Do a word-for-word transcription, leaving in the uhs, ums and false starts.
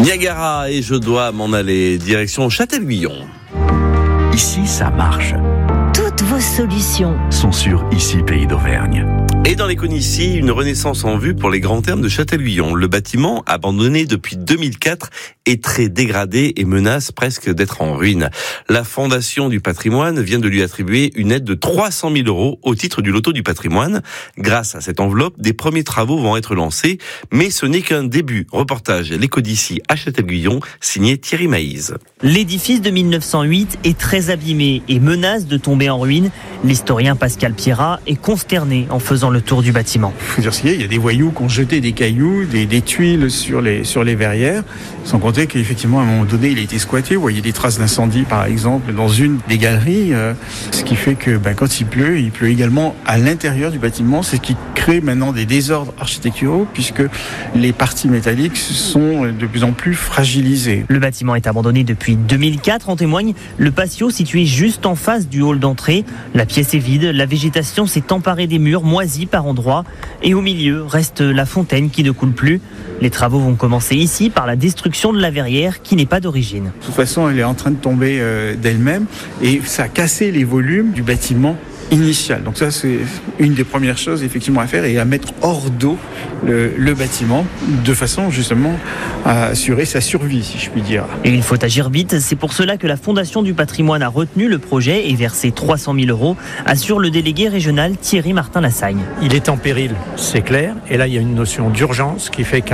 Niagara et je dois m'en aller direction Châtel-Guyon. Ici, ça marche. Toutes vos solutions sont sur Ici Pays d'Auvergne. Et dans les Conissi, une renaissance en vue pour les grands thermes de Châtel-Guyon. Le bâtiment, abandonné depuis deux mille quatre, est très dégradé et menace presque d'être en ruine. La Fondation du patrimoine vient de lui attribuer une aide de trois cent mille euros au titre du loto du patrimoine. Grâce à cette enveloppe, des premiers travaux vont être lancés, mais ce n'est qu'un début. Reportage L'Écho d'ici à Châtel-Guyon, signé Thierry Maïse. L'édifice de mille neuf cent huit est très abîmé et menace de tomber en ruine. L'historien Pascal Pierrat est consterné en faisant le tour du bâtiment. Il faut dire ce qu'il y a, il y a des voyous qui ont jeté des cailloux, des, des tuiles sur les, sur les verrières, sans compter qu'effectivement à un moment donné il a été squatté. Vous voyez des traces d'incendie par exemple dans une des galeries, euh, ce qui fait que ben, quand il pleut, il pleut également à l'intérieur du bâtiment, c'est ce qui crée maintenant des désordres architecturaux puisque les parties métalliques sont de plus en plus fragilisées. Le bâtiment est abandonné depuis deux mille quatre, en témoigne le patio situé juste en face du hall d'entrée. La pièce est vide, la végétation s'est emparée des murs, moisis par endroits, et au milieu reste la fontaine qui ne coule plus. Les travaux vont commencer ici par la destruction de la verrière qui n'est pas d'origine. De toute façon, elle est en train de tomber euh, d'elle-même et ça a cassé les volumes du bâtiment initial. Donc ça, c'est une des premières choses effectivement à faire et à mettre hors d'eau le, le bâtiment de façon justement à assurer sa survie, si je puis dire. Et il faut agir vite. C'est pour cela que la Fondation du patrimoine a retenu le projet et versé trois cent mille euros, assure le délégué régional Thierry Martin-Lassagne. Il est en péril, c'est clair. Et là, il y a une notion d'urgence qui fait qu'à